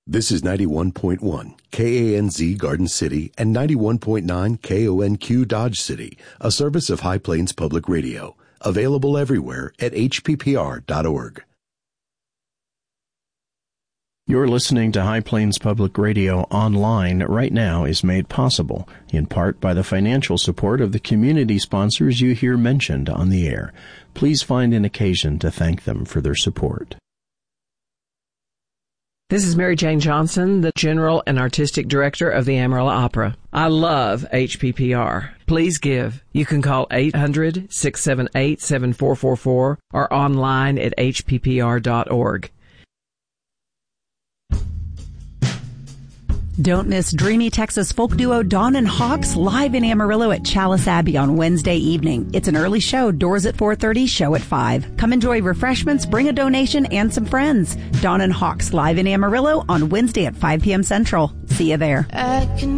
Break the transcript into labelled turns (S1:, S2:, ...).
S1: This is 91.1 KANZ Garden City and 91.9 KONQ Dodge City, a service of High Plains Public Radio, available everywhere at hppr.org.
S2: You're listening to High Plains Public Radio online right now is made possible, in part by the financial support of the community sponsors you hear mentioned on the air. Please find an occasion to thank them for their support.
S3: This is Mary Jane Johnson, the General and Artistic Director of the Amarillo Opera. I love HPPR. Please give. You can call 800-678-7444 or online at hppr.org.
S4: Don't miss dreamy Texas folk duo Dawn and Hawks live in Amarillo at Chalice Abbey on Wednesday evening. It's an early show, doors at 4:30, show at 5. Come enjoy refreshments, bring a donation, and some friends. Dawn and Hawks live in Amarillo on Wednesday at 5 p.m. Central. See you there.